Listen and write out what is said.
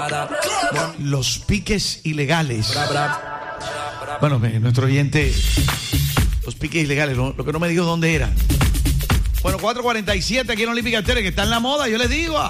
Los piques ilegales. Bueno, nuestro oyente, los piques ilegales, lo que no me dijo dónde era. Bueno, 4:47 aquí en Olímpica Estéreo, que está en la moda, yo les digo.